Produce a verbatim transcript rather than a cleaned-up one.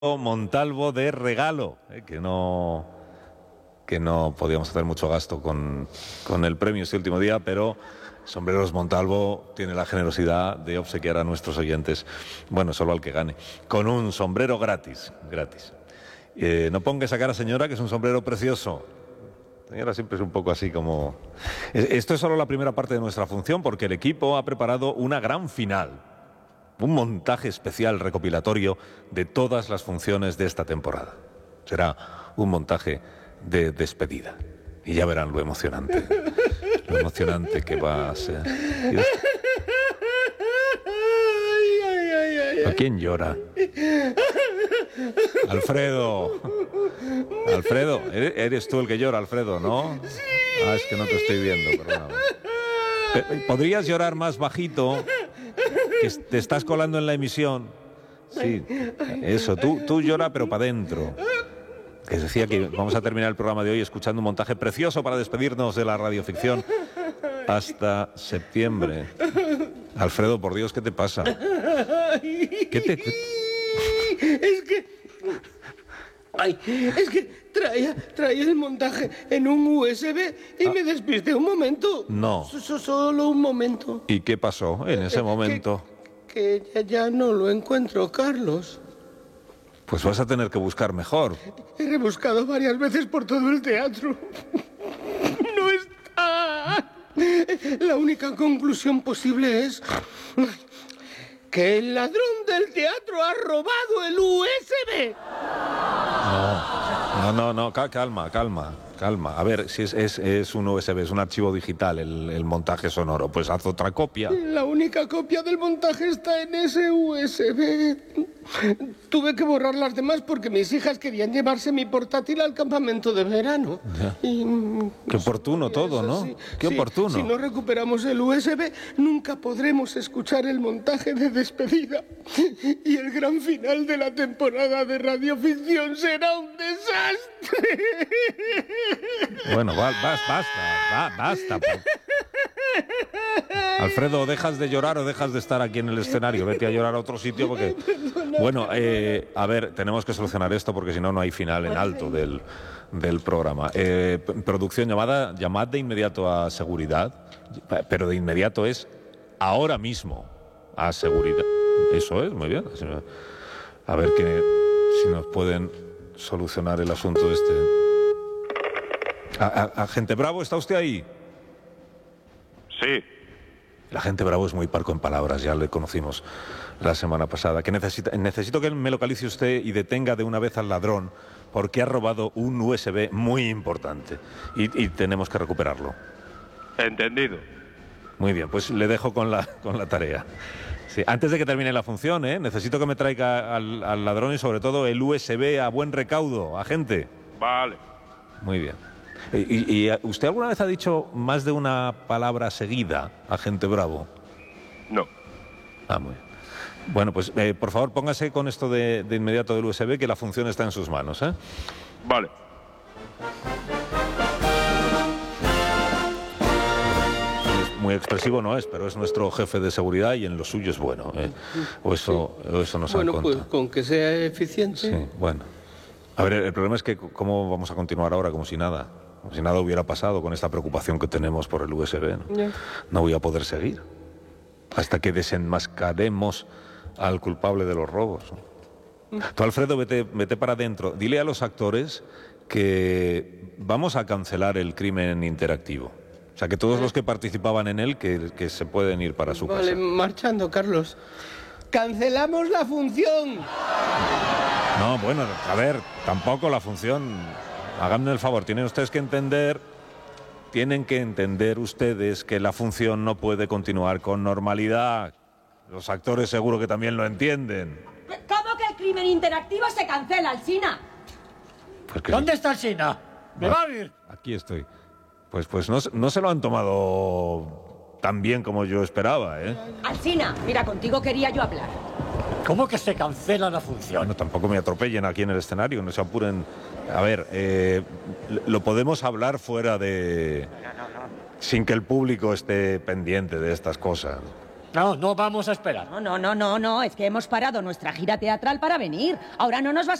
Montalvo de regalo, eh, que no que no podíamos hacer mucho gasto con, con el premio este último día, pero Sombreros Montalvo tiene la generosidad de obsequiar a nuestros oyentes, bueno, solo al que gane, con un sombrero gratis, gratis. Eh, no ponga esa cara, señora, que es un sombrero precioso. Señora, siempre es un poco así como... Esto es solo la primera parte de nuestra función, porque el equipo ha preparado una gran final. Un montaje especial recopilatorio de todas las funciones de esta temporada. Será un montaje de despedida. Y ya verán lo emocionante. Lo emocionante que va a ser. ¿A quién llora? Alfredo. Alfredo, eres tú el que llora, Alfredo, ¿no? Ah, es que no te estoy viendo, perdóname. ¿Podrías llorar más bajito? Que te estás colando en la emisión. Sí, eso, tú, tú llora pero para adentro. Que decía que vamos a terminar el programa de hoy escuchando un montaje precioso para despedirnos de la radioficción hasta septiembre. Alfredo, por Dios, ¿qué te pasa? ¿Qué te...? Es que... Ay, es que traía, traía el montaje en un U S B y ah. me despisté un momento. No. So, solo un momento. ¿Y qué pasó en ese eh, momento? Que, que ya, ya no lo encuentro, Carlos. Pues vas a tener que buscar mejor. He rebuscado varias veces por todo el teatro. No está. La única conclusión posible es... que el ladrón del teatro ha robado el U S B. No, no, no, no, calma, calma, calma. A ver, si es, es, es un U S B, es un archivo digital, el, el montaje sonoro, pues haz otra copia. La única copia del montaje está en ese U S B. Tuve que borrar las demás porque mis hijas querían llevarse mi portátil al campamento de verano. Y, qué oportuno todo, ¿no? Sí, qué sí, oportuno. Si no recuperamos el U S B, nunca podremos escuchar el montaje de despedida. Y el gran final de la temporada de radioficción será un desastre. Bueno, va, va, basta, va, basta. Alfredo, ¿dejas de llorar o dejas de estar aquí en el escenario? Vete a llorar a otro sitio porque... Bueno, eh, a ver, tenemos que solucionar esto porque si no, no hay final en alto del, del programa. Eh, producción, llamada, llamad de inmediato a seguridad, pero de inmediato es ahora mismo a seguridad. Eso es, muy bien. A ver que, si nos pueden solucionar el asunto este. A, a, Agente Bravo, ¿está usted ahí? Sí. La Agente Bravo es muy parco en palabras, ya le conocimos la semana pasada. Que necesita, necesito que me localice usted y detenga de una vez al ladrón porque ha robado un U S B muy importante y, y tenemos que recuperarlo. Entendido. Muy bien, pues le dejo con la, con la tarea. Sí, antes de que termine la función, ¿eh? Necesito que me traiga al, al ladrón y sobre todo el U S B a buen recaudo, agente. Vale. Muy bien. ¿Y, y usted alguna vez ha dicho más de una palabra seguida, agente Bravo? No. Ah, muy bien. Bueno, pues eh, por favor póngase con esto de, de inmediato del U S B, que la función está en sus manos, ¿eh? Vale. Muy expresivo no es, pero es nuestro jefe de seguridad y en lo suyo es bueno, ¿eh? O eso, o eso nos bueno, han contado. Pues con que sea eficiente. Sí, bueno. A ver, el problema es que cómo vamos a continuar ahora como si nada, como si nada hubiera pasado con esta preocupación que tenemos por el U S B, ¿no? Yeah. No voy a poder seguir hasta que desenmascaremos al culpable de los robos. Tú, Alfredo, vete, vete para adentro. Dile a los actores que vamos a cancelar el crimen interactivo. O sea, que todos los que participaban en él, que, que se pueden ir para su vale, casa. Vale, marchando, Carlos. ¡Cancelamos la función! No, bueno, a ver, tampoco la función... Háganme el favor, tienen ustedes que entender... Tienen que entender ustedes que la función no puede continuar con normalidad. Los actores seguro que también lo entienden. ¿Cómo que el crimen interactivo se cancela, Alsina? Pues que ¿Dónde sí. está Alsina? ¿Me va a oír? Aquí estoy. Pues, pues no, no se lo han tomado tan bien como yo esperaba, ¿eh? Alsina, mira, contigo quería yo hablar. ¿Cómo que se cancela la función? Bueno, tampoco me atropellen aquí en el escenario, no se apuren. A ver, eh, lo podemos hablar fuera de... sin que el público esté pendiente de estas cosas. No, no vamos a esperar. No, no, no, no, no. Es que hemos parado nuestra gira teatral para venir. Ahora no nos vas